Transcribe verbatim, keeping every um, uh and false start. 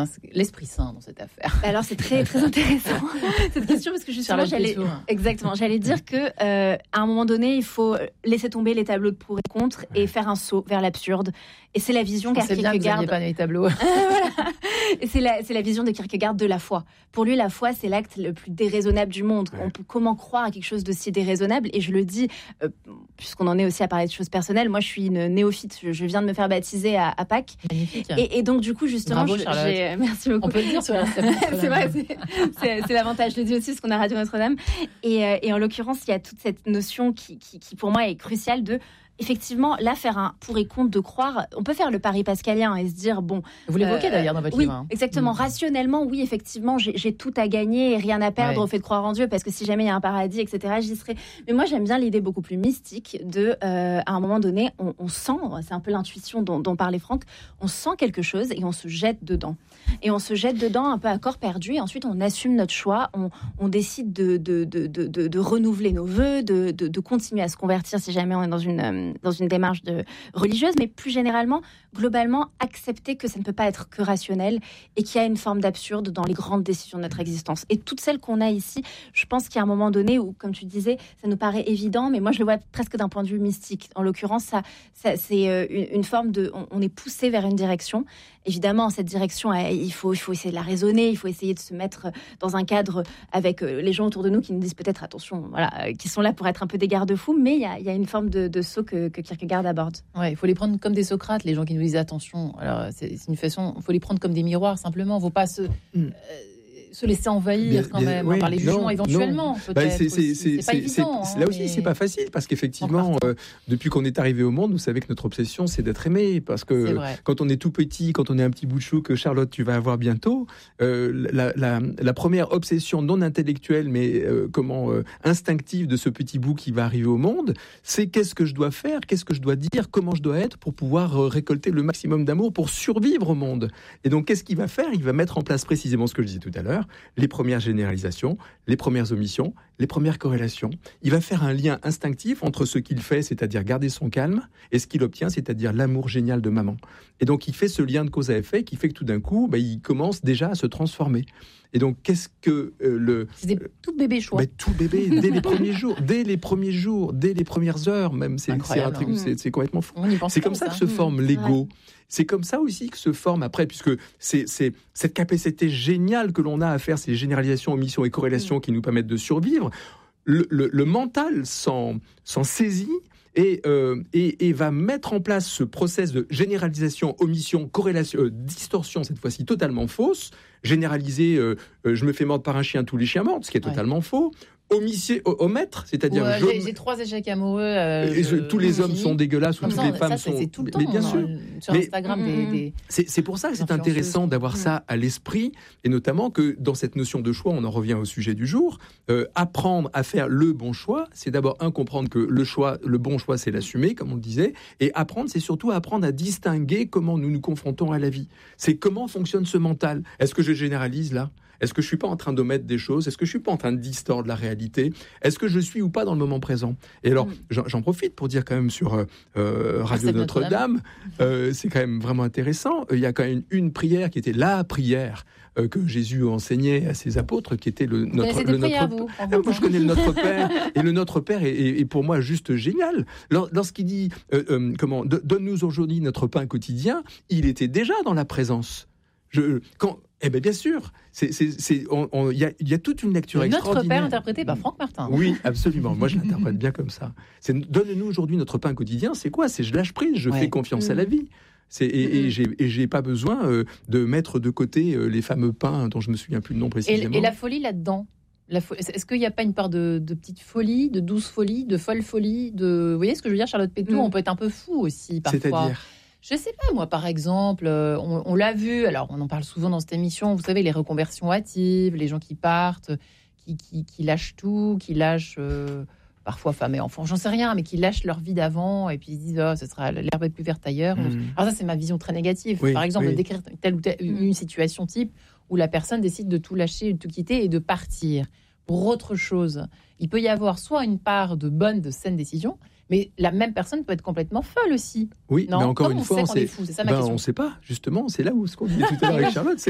Hein, l'esprit sain dans cette affaire. Alors c'est très très intéressant cette question parce que justement j'allais exactement j'allais dire que euh, à un moment donné il faut laisser tomber les tableaux de pour et contre et faire un saut vers l'absurde et c'est la vision qu'a Kierkegaard. C'est bien que vous n'aviez pas les tableaux. Voilà. Et c'est la c'est la vision de Kierkegaard de la foi. Pour lui la foi c'est l'acte le plus déraisonnable du monde. Ouais. On peut comment croire à quelque chose de si déraisonnable et je le dis euh, puisqu'on en est aussi à parler de choses personnelles. Moi je suis une néophyte. Je, je viens de me faire baptiser à, à Pâques. Magnifique. Et, et donc du coup justement Bravo, je, j'ai merci beaucoup. On peut le dire sur la c'est vrai, c'est, c'est, c'est l'avantage. Je le dis aussi parce qu'on a Radio Notre-Dame. Et, euh, et en l'occurrence, il y a toute cette notion qui, qui, qui, pour moi, est cruciale de... Effectivement, là, faire un pour et contre de croire, on peut faire le pari pascalien et se dire, bon... Vous l'évoquez euh, d'ailleurs dans votre oui, livre. Hein. Exactement. Mmh. Rationnellement, oui, effectivement, j'ai, j'ai tout à gagner et rien à perdre ouais. au fait de croire en Dieu, parce que si jamais il y a un paradis, et cetera, j'y serai. Mais moi, j'aime bien l'idée beaucoup plus mystique de, euh, à un moment donné, on, on sent, c'est un peu l'intuition dont, dont parlait Franck, on sent quelque chose et on se jette dedans. Et on se jette dedans un peu à corps perdu, et ensuite on assume notre choix, on, on décide de, de, de, de, de, de renouveler nos vœux, de, de, de continuer à se convertir si jamais on est dans une, dans une démarche de religieuse, mais plus généralement, globalement, accepter que ça ne peut pas être que rationnel et qu'il y a une forme d'absurde dans les grandes décisions de notre existence. Et toutes celles qu'on a ici, je pense qu'il y a un moment donné où, comme tu disais, ça nous paraît évident, mais moi je le vois presque d'un point de vue mystique. En l'occurrence, ça, ça, c'est une, une forme de... On, on est poussé vers une direction. Évidemment, cette direction, il faut, il faut essayer de la raisonner, il faut essayer de se mettre dans un cadre avec les gens autour de nous qui nous disent peut-être attention, voilà, qui sont là pour être un peu des garde-fous, mais il y a, il y a une forme de, de saut que, que Kierkegaard aborde. Ouais, il faut les prendre comme des Socrates, les gens qui nous disent attention. Alors, c'est, c'est une façon, il faut les prendre comme des miroirs simplement. Il ne faut pas se... Mm. Euh, se laisser envahir bien, quand bien, même oui, par les jugements non, éventuellement. Non. Bah, c'est, c'est, c'est, c'est pas c'est, évident. C'est, hein, là aussi, mais... c'est pas facile parce qu'effectivement, euh, depuis qu'on est arrivé au monde, vous savez que notre obsession, c'est d'être aimé. Parce que quand on est tout petit, quand on est un petit bout de chou que Charlotte, tu vas avoir bientôt, euh, la, la, la première obsession non intellectuelle, mais euh, comment euh, instinctive de ce petit bout qui va arriver au monde, c'est qu'est-ce que je dois faire, qu'est-ce que je dois dire, comment je dois être pour pouvoir euh, récolter le maximum d'amour pour survivre au monde. Et donc, qu'est-ce qu'il va faire ? Il va mettre en place précisément ce que je disais tout à l'heure, les premières généralisations, les premières omissions, les premières corrélations. Il va faire un lien instinctif entre ce qu'il fait, c'est-à-dire garder son calme, et ce qu'il obtient, c'est-à-dire l'amour génial de maman. Et donc, il fait ce lien de cause à effet qui fait que tout d'un coup, bah, il commence déjà à se transformer. Et donc, qu'est-ce que euh, le... C'est des tout bébés choix. Bah, tout bébé, dès les premiers jours, dès les premiers jours, dès les premières heures, même. C'est, c'est, un truc, hein. c'est, c'est complètement fou. C'est comme ça, ça que se forme mmh. l'ego. Ouais. C'est comme ça aussi que se forme après, puisque c'est, c'est cette capacité géniale que l'on a à faire ces généralisations, omissions et corrélations mmh. qui nous permettent de survivre. Le, le, le mental s'en, s'en saisit et, euh, et, et va mettre en place ce process de généralisation, omission, corrélation, euh, distorsion, cette fois-ci totalement fausse. Généraliser, euh, euh, je me fais mordre par un chien, tous les chiens mordent, ce qui est totalement ouais. faux. Omissier, omettre, c'est-à-dire ouais, je... j'ai, j'ai trois échecs amoureux. Euh, et je, tous les hommes sont dégueulasses ou toutes non, les femmes ça, sont. C'est tout le temps, mais bien non, sûr. Sur Instagram, mais, des, des c'est, c'est pour ça que c'est intéressant d'avoir mmh. ça à l'esprit, et notamment que dans cette notion de choix, on en revient au sujet du jour. Euh, apprendre à faire le bon choix, c'est d'abord un comprendre que le choix, le bon choix, c'est l'assumer, comme on le disait, et apprendre, c'est surtout apprendre à distinguer comment nous nous confrontons à la vie. C'est comment fonctionne ce mental. Est-ce que je généralise là ? Est-ce que je ne suis pas en train d'omettre des choses ? Est-ce que je ne suis pas en train de distordre la réalité ? Est-ce que je suis ou pas dans le moment présent ? Et alors, mmh. j'en, j'en profite pour dire quand même sur euh, Radio ah, Notre-Dame, Notre-Dame euh, c'est quand même vraiment intéressant. Il y a quand même une, une prière qui était la prière euh, que Jésus enseignait à ses apôtres, qui était le notre... Le notre vous, ah, moi, je connais le Notre Père, et le Notre Père est, est, est pour moi juste génial. Lorsqu'il dit, euh, euh, comment, donne-nous aujourd'hui notre pain quotidien, il était déjà dans la présence. Je, quand... Eh bien, bien sûr, c'est, c'est, c'est, on, on, y a, y a toute une lecture notre extraordinaire. Notre Père interprété par Franck Martin. Oui, absolument. Moi, je l'interprète bien comme ça. C'est donne-nous aujourd'hui notre pain quotidien. C'est quoi ? C'est je lâche prise, je ouais. fais confiance mmh. à la vie. C'est, et, mmh. et, j'ai, et j'ai pas besoin euh, de mettre de côté euh, les fameux pains dont je me souviens plus le nom précisément. Et, et la folie là-dedans. La fo- Est-ce qu'il n'y a pas une part de, de petite folie, de douce folie, de folle folie, de... Vous voyez ce que je veux dire, Charlotte Pétou ? mmh. On peut être un peu fou aussi parfois. C'est-à-dire ? Je sais pas, moi, par exemple, on, on l'a vu, alors on en parle souvent dans cette émission, vous savez, les reconversions hâtives, les gens qui partent, qui, qui, qui lâchent tout, qui lâchent euh, parfois femme et enfant, j'en sais rien, mais qui lâchent leur vie d'avant et puis ils se disent, oh, ce sera l'herbe est plus verte ailleurs. Mmh. Alors ça, c'est ma vision très négative. Oui, par exemple, oui. décrire telle ou telle une situation type où la personne décide de tout lâcher, de tout quitter et de partir pour autre chose. Il peut y avoir soit une part de bonne, de saine décision, mais la même personne peut être complètement folle aussi. Oui, non mais encore Comment une fois, on sait on qu'on est fou, c'est ça ma ben, question. On ne sait pas, justement. C'est là où ce qu'on disait tout à l'heure avec Charlotte, c'est